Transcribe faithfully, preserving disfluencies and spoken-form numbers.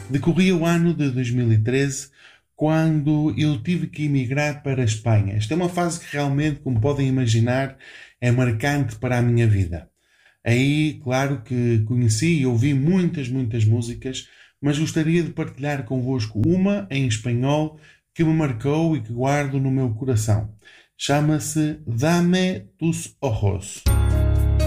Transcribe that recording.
Decorria o ano de dois mil e treze, quando eu tive que emigrar para a Espanha. Esta é uma fase que realmente, como podem imaginar, é marcante para a minha vida. Aí, claro que conheci e ouvi muitas, muitas músicas, mas gostaria de partilhar convosco uma em espanhol que me marcou e que guardo no meu coração. Chama-se Dame tus ojos.